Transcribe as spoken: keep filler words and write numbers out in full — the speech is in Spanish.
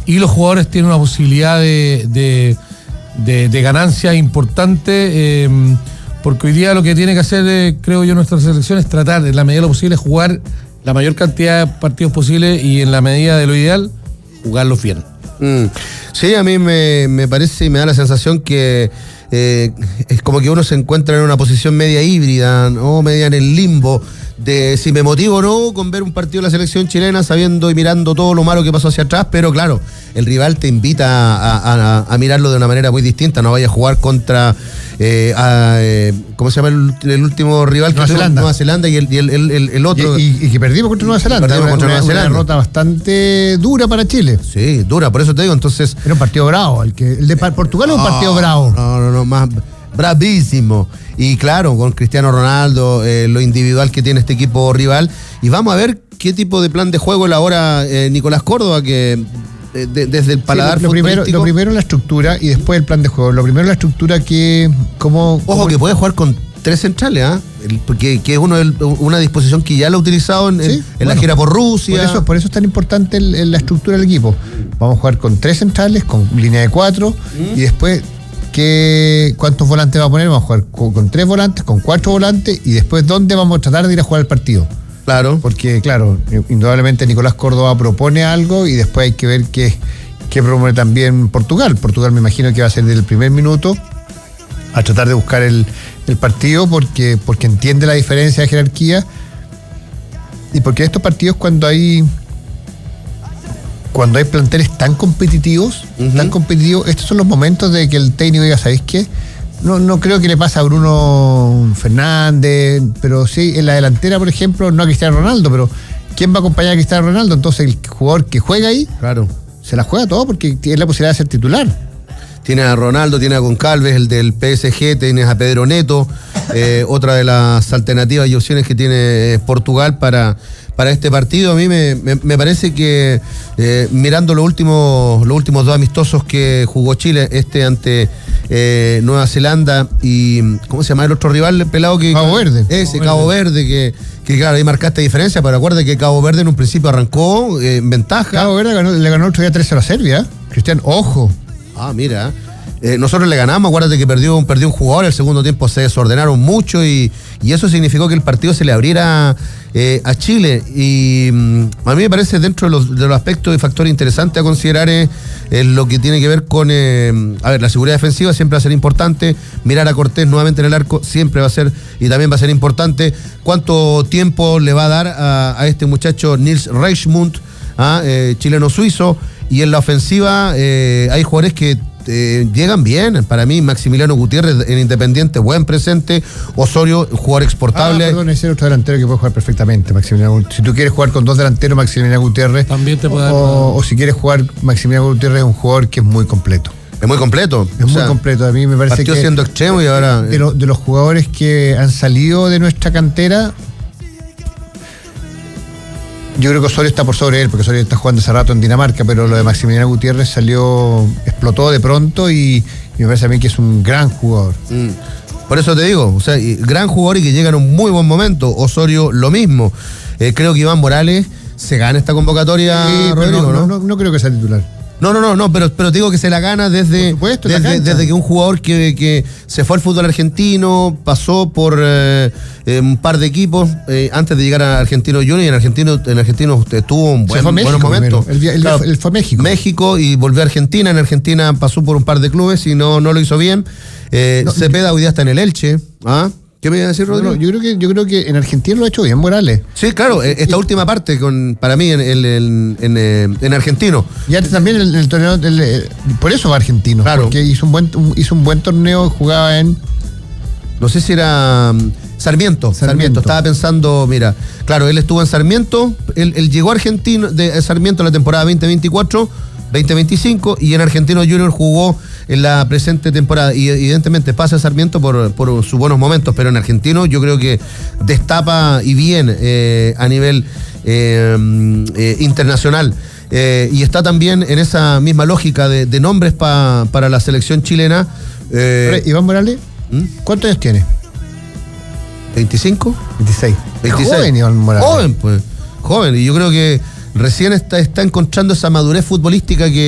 y los jugadores tienen una posibilidad de, de, de, de ganancia importante, eh, porque hoy día lo que tiene que hacer, eh, creo yo, nuestra selección es tratar, en la medida de lo posible, jugar la mayor cantidad de partidos posible y en la medida de lo ideal, jugarlos bien. Mm. Sí, a mí me, me parece y me da la sensación que eh, es como que uno se encuentra en una posición media híbrida, ¿no? Media en el limbo de si me motivo o no con ver un partido de la selección chilena, sabiendo y mirando todo lo malo que pasó hacia atrás, pero claro, el rival te invita a, a, a mirarlo de una manera muy distinta. No vaya a jugar contra eh, a, eh, ¿cómo se llama el, el último rival? Nueva Zelanda. Nueva Zelanda y el, y el, el, el, el otro. Y, y, y que perdimos contra Nueva Zelanda. Perdimos contra una, Nueva Zelanda. Una derrota bastante dura para Chile. Sí, dura, por eso te digo, entonces. Era un partido bravo. El, que, el de Portugal es un partido bravo. No, no, no, más bravísimo. Y claro, con Cristiano Ronaldo, eh, lo individual que tiene este equipo rival. Y vamos a ver qué tipo de plan de juego elabora eh, Nicolás Córdoba, que eh, de, desde el paladar sí, lo, lo, primero, lo primero la estructura y después el plan de juego. Lo primero la estructura que... Como, Ojo, como que puede jugar con tres centrales, ¿ah? ¿eh? Porque que es uno, una disposición que ya lo ha utilizado en, ¿sí? en, en bueno, la gira por Rusia. Por eso, por eso es tan importante el, el, la estructura del equipo. Vamos a jugar con tres centrales, con línea de cuatro, ¿Mm? y después... ¿Qué, ¿Cuántos volantes va a poner? Vamos a jugar con, con tres volantes, con cuatro volantes, y después ¿dónde vamos a tratar de ir a jugar el partido? Claro. Porque, claro, indudablemente Nicolás Córdoba propone algo y después hay que ver qué, qué propone también Portugal. Portugal me imagino que va a ser desde el primer minuto a tratar de buscar el, el partido porque, porque entiende la diferencia de jerarquía y porque estos partidos cuando hay... Cuando hay planteles tan competitivos, uh-huh. tan competitivos, estos son los momentos de que el técnico diga, ¿sabéis qué? No, no creo que le pase a Bruno Fernández, pero sí, en la delantera, por ejemplo, no a Cristiano Ronaldo, pero ¿quién va a acompañar a Cristiano Ronaldo? Entonces el jugador que juega ahí, claro, se la juega todo porque tiene la posibilidad de ser titular. Tienes a Ronaldo, tienes a Goncalves, el del P S G, tienes a Pedro Neto, eh, otra de las alternativas y opciones que tiene Portugal para... para este partido. A mí me, me, me parece que eh, mirando los últimos los últimos dos amistosos que jugó Chile, este ante eh, Nueva Zelanda y ¿cómo se llama el otro rival, el pelado? que Cabo Verde. Ese, Cabo Verde, que, que claro, ahí marcaste diferencia, pero acuérdate que Cabo Verde en un principio arrancó eh, en ventaja. Cabo Verde ganó, le ganó el otro día tres cero a Serbia, Cristian, ojo. Ah, mira. Eh, nosotros le ganamos, acuérdate que perdió, perdió un jugador, el segundo tiempo se desordenaron mucho y, y eso significó que el partido se le abriera eh, a Chile. Y mm, a mí me parece dentro de los, de los aspectos y factores interesantes a considerar es, es lo que tiene que ver con, eh, a ver, la seguridad defensiva siempre va a ser importante, mirar a Cortés nuevamente en el arco siempre va a ser, y también va a ser importante cuánto tiempo le va a dar a, a este muchacho Nils Reichmuth, ¿ah? eh, chileno-suizo, y en la ofensiva eh, hay jugadores que Eh, llegan bien. Para mí, Maximiliano Gutiérrez en Independiente, buen presente. Osorio, jugador exportable. Ah, perdón, ese es otro delantero que puede jugar perfectamente, Maximiliano. Si tú quieres jugar con dos delanteros, Maximiliano Gutiérrez. También te puede dar. O, o si quieres jugar, Maximiliano Gutiérrez es un jugador que es muy completo. Es muy completo. Es o muy sea, completo. A mí me parece partió que. siendo extremo y ahora. De, lo, de los jugadores que han salido de nuestra cantera. Yo creo que Osorio está por sobre él, porque Osorio está jugando hace rato en Dinamarca, pero lo de Maximiliano Gutiérrez salió, explotó de pronto y, y me parece a mí que es un gran jugador. Mm. Por eso te digo, o sea, gran jugador y que llega en un muy buen momento. Osorio lo mismo. Eh, creo que Iván Morales se gana esta convocatoria, sí, Rodrigo, no, ¿no? No, no, no creo que sea titular. No, no, no, no, pero, pero te digo que se la gana desde, supuesto, desde, desde que un jugador que, que se fue al fútbol argentino, pasó por eh, eh, un par de equipos eh, antes de llegar a Argentino Junior, y en Argentino, en Argentino tuvo un buen, buenos momentos. Él, él, claro, él fue a México. México y volvió a Argentina. En Argentina pasó por un par de clubes y no, no lo hizo bien. Eh, no, Cepeda hoy día está en el Elche. ¿Ah? ¿Qué me iba a decir, Rodrigo? No, yo creo que yo creo que en Argentina lo ha hecho bien Morales. Sí, claro, esta y, última parte con para mí en, en, en, en, en Argentino. Y antes también el, el torneo, el, el, por eso va Argentino, claro, porque hizo un buen hizo un buen torneo, jugaba en no sé si era Sarmiento, Sarmiento, Sarmiento. Estaba pensando, mira, claro, él estuvo en Sarmiento, él, él llegó a Argentino de Sarmiento en la temporada veinte veinticuatro, veinte veinticinco y en Argentino Junior jugó en la presente temporada y evidentemente pasa a Sarmiento por, por sus buenos momentos, pero en Argentino yo creo que destapa y bien eh, a nivel eh, eh, internacional eh, y está también en esa misma lógica de, de nombres pa, para la selección chilena. Eh, Iván Morales, ¿Mm? ¿cuántos años tiene? ¿veinticinco? veintiséis. veintiséis. Joven Iván Morales. Joven, pues, joven, y yo creo que recién está, está encontrando esa madurez futbolística que